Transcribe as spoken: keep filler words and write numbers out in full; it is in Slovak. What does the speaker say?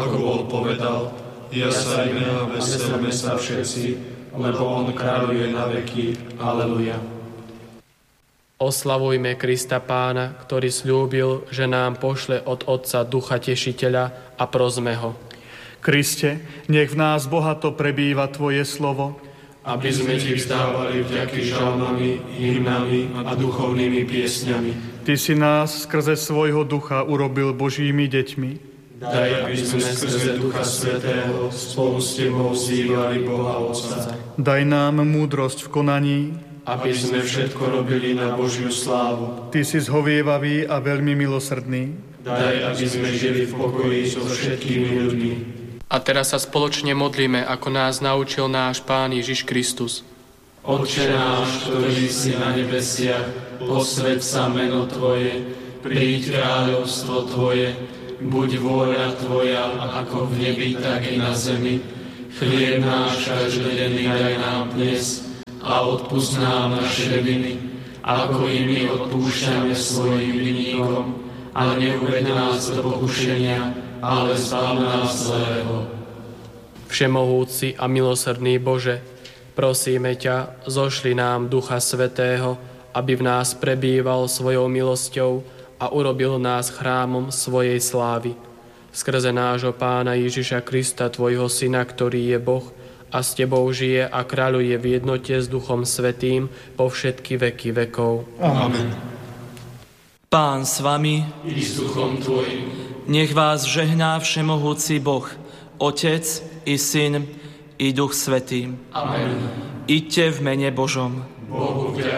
ako bol povedal, jasajme a veselme sa všetci, lebo on kráľuje na veky. Aleluja. Oslavujme Krista Pána, ktorý sľúbil, že nám pošle od Otca Ducha Tešiteľa, a prosme ho. Kriste, nech v nás bohato prebýva Tvoje slovo, aby sme Ti vzdávali vďaky žalmami, hymnami a duchovnými piesňami. Ty si nás skrze svojho ducha urobil Božími deťmi. Daj, aby sme skrze Ducha Svätého spolu s Tebou vzývali Boha Otca. Daj nám múdrosť v konaní, aby sme všetko robili na Božiu slávu. Ty si zhovievavý a veľmi milosrdný. Daj, aby sme žili v pokoji so všetkými ľuďmi. A teraz sa spoločne modlíme, ako nás naučil náš Pán Ježiš Kristus. Otče náš, ktorý si na nebesiach, posväť sa meno Tvoje, príď kráľovstvo Tvoje, buď vôľa Tvoja, ako v nebi, tak i na zemi. Chlieb náš každodenný daj nám dnes a odpusť nám naše viny, ako i my odpúšťame svojim vinníkom, a neuveď nás do pokušenia, ale zbav nás zlého. Všemohúci a milosrdný Bože, prosíme ťa, zošli nám Ducha Svätého, aby v nás prebýval svojou milosťou a urobil nás chrámom svojej slávy. Skrze nášho Pána Ježiša Krista, Tvojho Syna, ktorý je Boh a s Tebou žije a kráľuje v jednote s Duchom Svätým po všetky veky vekov. Amen. Pán s vami, i s duchom Tvojim. Nech vás žehná všemohúci Boh, Otec i Syn i Duch Svätý. Amen. Iďte v mene Božom. Bohu vďaka.